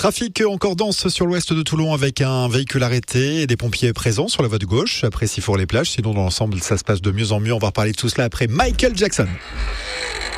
Trafic encore dense sur l'ouest de Toulon avec un véhicule arrêté et des pompiers présents sur la voie de gauche après Sifour-les-Plages. Sinon, dans l'ensemble, ça se passe de mieux en mieux. On va reparler de tout cela après Michael Jackson.